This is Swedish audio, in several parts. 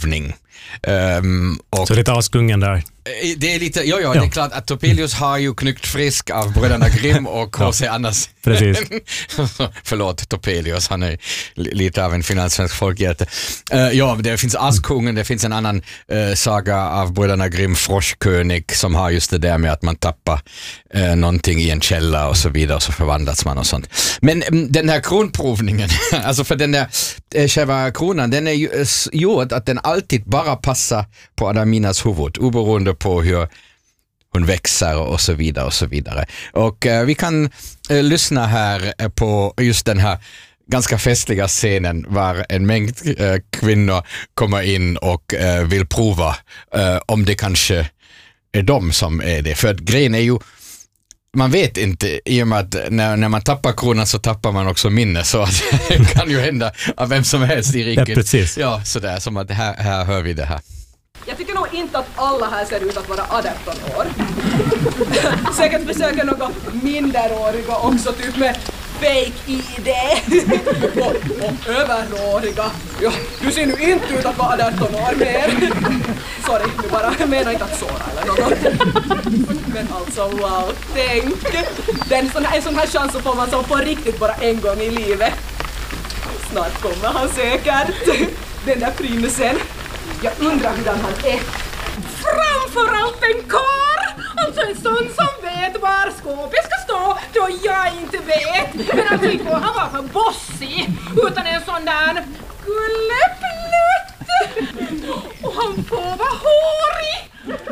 kronprovning. Och så lite Askungen där. det är lite, det är klart att Topelius har ju knyckt frisk av bröderna Grimm och H.C. Andersen. Precis. Förlåt Topelius, han är lite av en finlandssvensk folkhjälte. Det finns Askungen, det finns en annan saga av bröderna Grimm, Froschkönig, som har just det där med att man tappar någonting i en källa och så vidare och så förvandlas man och sånt. Men den här kronprovningen, alltså för den där själva kronan, den är ju gjord att den alltid bara passar på Adaminas huvud, oberoende på hur hon växer och så vidare och så vidare. Och vi kan lyssna här på just den här ganska festliga scenen var en mängd kvinnor kommer in och vill prova om det kanske är de som är det. För att grejen är ju, man vet inte, i och med att när man tappar kronan så tappar man också minne, så att det kan ju hända av vem som helst i riket. Ja, precis. Ja, sådär, som att här hör vi det här. Jag tycker nog inte att alla här ser ut att vara 18 år. Säkert försöker några minderåriga också, typ med fake-ID. och överåriga. Ja, du ser nu inte ut att vara 18 år mer. Sorry, du bara menar inte att såra eller något. Men alltså, wow, tänk. En sån här chans så får man så på riktigt bara en gång i livet. Snart kommer han säkert. Den där prinsen. Jag undrar hur han är. Framförallt en karl! Alltså en sån som vet var skåpet ska stå då jag inte vet. Men alltså inte får han vara för bossig utan en sån där gulleplutt. Och han får vara hårig.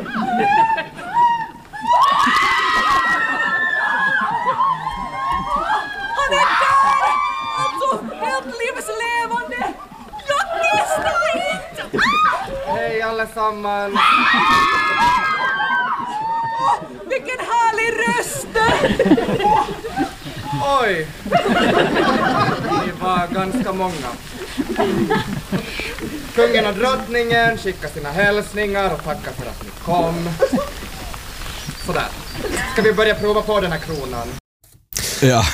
Han är där! Alltså helt livslevande. Jag missar inte! Hej allesammans! Vilken härlig röst! Oj! Ni var ganska många. Kungen och drottningen skickar sina hälsningar och tackar för att ni kom. Sådär. Ska vi börja prova på den här kronan? Ja.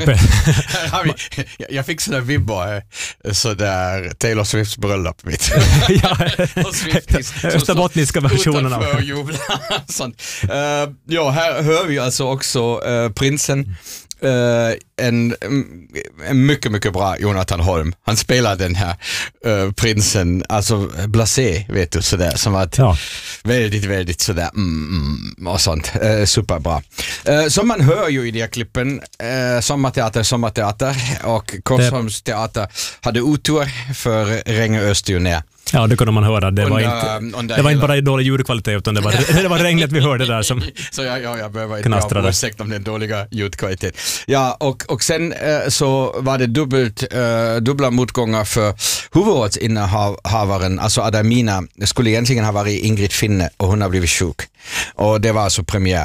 Ja, jag fick sådär vibbar, sådär Taylor Swifts bröllop mitt. Ja, österbottniska versionen av sånt. Här hör vi alltså också prinsen. En mycket, mycket bra Jonathan Holm. Han spelar den här prinsen, alltså blasé, vet du, sådär, som var väldigt, väldigt sådär och sånt, superbra. Som man hör ju i de här klippen, sommarteater och Korsholms teater hade otur för regnet öste ju ner. Ja, det kunde man höra. Det var inte bara dålig ljudkvalitet, utan det var regnet vi hörde där som så jag behöver inte ha ursäkt om den dåliga ljudkvalitet. Ja, och sen så var det dubbla motgångar för huvudrollsinnehavaren, alltså Adamina, skulle egentligen ha varit Ingrid Finne och hon har blivit sjuk. Och det var alltså premiär.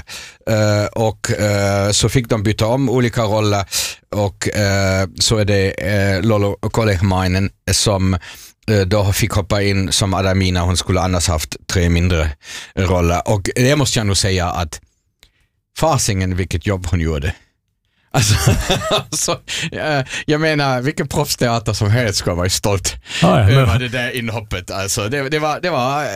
Så fick de byta om olika roller och så är det Lolo Kolehmainen som då fick hoppa in som Adamina. Hon skulle annars haft 3 mindre roller. Och det måste jag nog säga att fasingen vilket jobb hon gjorde. Alltså, jag menar, vilken proffsteater som helst ska vara stolt över det där inhoppet. Alltså, det var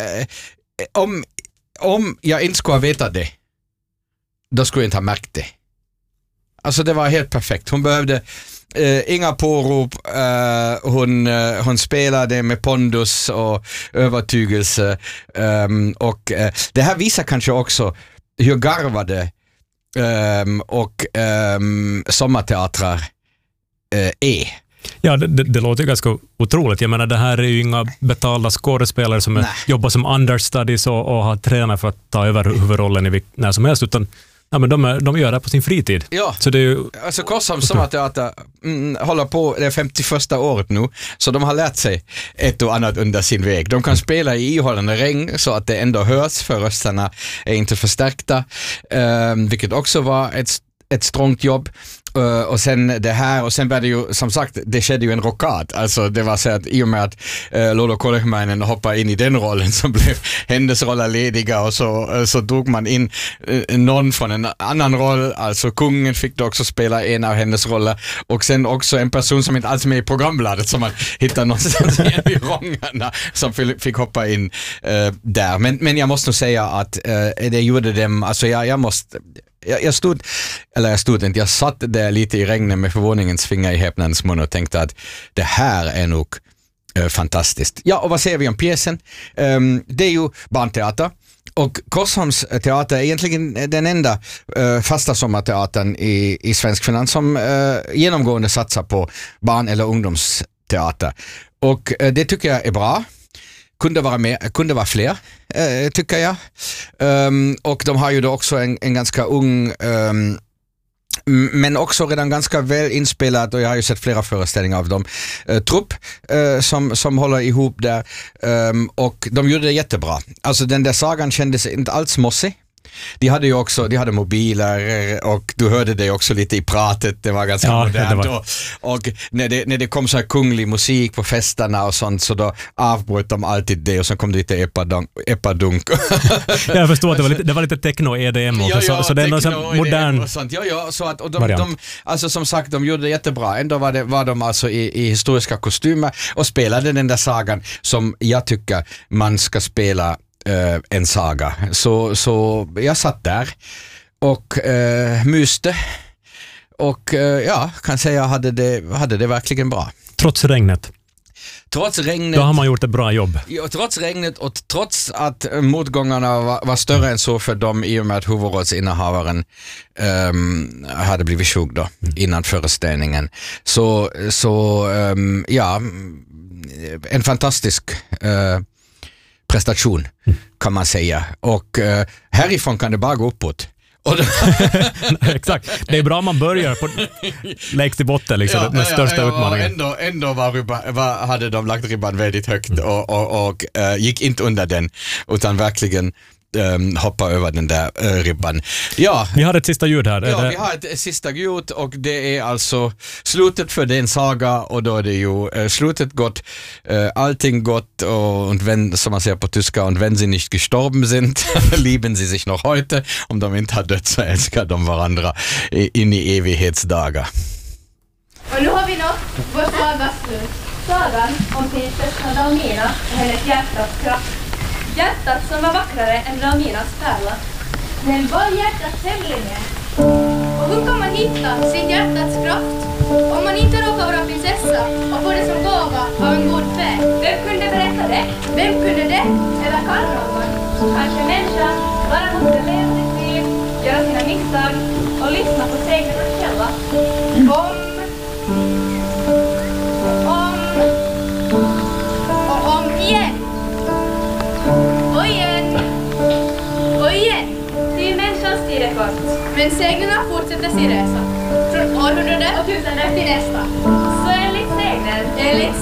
om jag inte skulle ha vetat det, då skulle jag inte ha märkt det. Alltså det var helt perfekt. Hon behövde inga pårop, hon spelade med pondus och övertygelse, och det här visar kanske också hur garvade och sommarteatrar är. Ja, det låter ganska otroligt. Jag menar, det här är ju inga betalda skådespelare som jobbar som understudies och har tränat för att ta över huvudrollen när som helst, utan men de gör det på sin fritid. Ja, så det är ju... Alltså Korsholms sommarteater håller på det 51:a året nu, så de har lärt sig ett och annat under sin väg. De kan spela i ihållande regn så att det ändå hörs, för rösterna är inte förstärkta, vilket också var ett strångt jobb. Och sen det här, och sen var det ju som sagt, det skedde ju en rockad. Alltså det var så att i och med att Lolo Kolehmainen hoppade in i den rollen så blev hennes roller lediga och så drog man in någon från en annan roll. Alltså kungen fick då också spela en av hennes roller och sen också en person som inte alls är med i programbladet som man hittar någonstans i rångarna som fick hoppa in där. Men jag måste nog säga att det gjorde dem, alltså jag satt där lite i regnet med förvåningens finger i häpnadens mun och tänkte att det här är nog fantastiskt. Ja, och vad säger vi om pjäsen? Det är ju barnteater. Och Korsholms teater är egentligen den enda fasta sommarteatern i svensk finans som genomgående satsar på barn- eller ungdomsteater. Och det tycker jag är bra. Kunde vara fler, tycker jag. Och de har ju då också en ganska ung men också redan ganska väl inspelat, och jag har ju sett flera föreställningar av dem, trupp som håller ihop där, och de gjorde det jättebra. Alltså den där sagan kändes inte alls mossig. De hade mobiler och du hörde det också lite i pratet, det var ganska modernt. Och när det kom så här kunglig musik på festerna och sånt, så då avbröt de alltid det och så kom det lite eppadunk. Jag förstår att det var lite techno EDM också, så det är någon modern och sånt. Så att, och de alltså som sagt, de gjorde det jättebra. Ändå var de alltså i historiska kostymer och spelade den där sagan som jag tycker man ska spela en saga. Så jag satt där och myste och kan säga hade det verkligen bra. Trots regnet. Då har man gjort ett bra jobb. Ja, trots regnet och trots att motgångarna var större än så för dem i och med att huvudrollsinnehavaren hade blivit sjuk då innan föreställningen. Så en fantastisk prestation kan man säga. Och härifrån kan det bara gå uppåt. Exakt. Det är bra man börjar på lägst i botten liksom, med största utmaningen. Ändå hade de lagt ribban väldigt högt och gick inte under den, utan verkligen hoppa över den där ribban. Ja, vi har ett sista ljud här. Ja, vi har ett sista ljud och det är alltså slutet för den saga, och då är det ju slutet gott, allting gott och wenn, som man säger på tyska, und wenn sie nicht gestorben sind, lieben sie sich noch heute. Om de inte har dött så älskar de varandra in i evighetsdagar. Och nu har vi nått vår sagas slut. Sagan om prinsessan Dalmina och hennes hjärtats kraft. Hjärtat som var vackrare än Dalminas pärla. Men vad hjärtats hemligen? Och hur kan man hitta sitt hjärtats kraft om man inte råkar vara prinsessa och få det som gåva av en god fä? Vem kunde berätta det? Vem kunde det? Eller kan någon? Kanske människan bara måste leva sitt liv, göra sina misstag och lyssna på sägnernas källa. Om igen. Och igen. Till människans tid är kort. Men sägnerna fortsätter sin resa. Från århundrade och tusende till nästa. Så enligt sägnen.